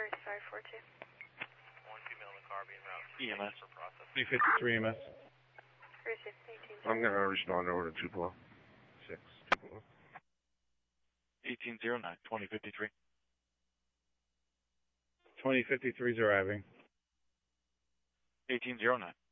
sorry, 42. 1 female in the car being routed. EMS. For process. 353 EMS. Receive 18. I'm going to respond over to Tupelo. 6, Tupelo. 1809, 2053. 2053 is arriving. 1809.